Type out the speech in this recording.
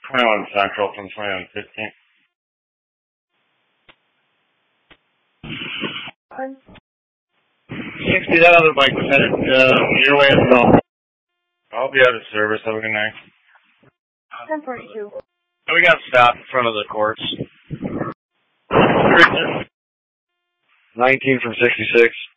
21 Central from 21 15. 60, that other bike was headed your way as well. I'll be out of service. Have a good night. 1042. We got stopped in front of the courts. 19 from 66.